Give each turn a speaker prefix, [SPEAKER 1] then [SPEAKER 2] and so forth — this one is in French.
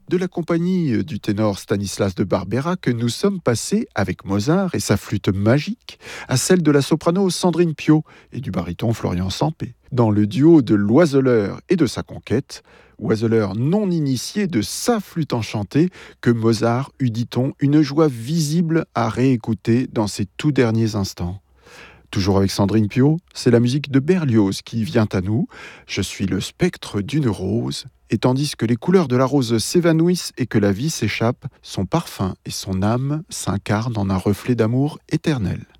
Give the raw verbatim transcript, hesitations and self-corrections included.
[SPEAKER 1] de la compagnie du ténor Stanislas de Barbera que nous sommes passés, avec Mozart et sa flûte magique, à celle de la soprano Sandrine Piau et du baryton Florian Sampé. Dans le duo de l'oiseleur et de sa conquête, oiseleur non initié de sa flûte enchantée, que Mozart eut, dit-on, une joie visible à réécouter dans ses tout derniers instants. Toujours avec Sandrine Piau, c'est la musique de Berlioz qui vient à nous. Je suis le spectre d'une rose, et tandis que les couleurs de la rose s'évanouissent et que la vie s'échappe, son parfum et son âme s'incarnent en un reflet d'amour éternel.